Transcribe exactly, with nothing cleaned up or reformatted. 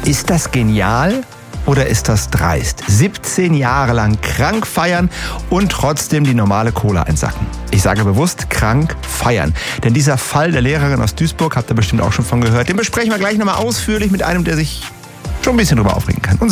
Ist das genial oder ist das dreist? siebzehn Jahre lang krank feiern und trotzdem die normale Cola einsacken. Ich sage bewusst krank feiern. Denn dieser Fall der Lehrerin aus Duisburg, habt ihr bestimmt auch schon von gehört, den besprechen wir gleich nochmal ausführlich mit einem, der sich schon ein bisschen drüber aufregen kann. Und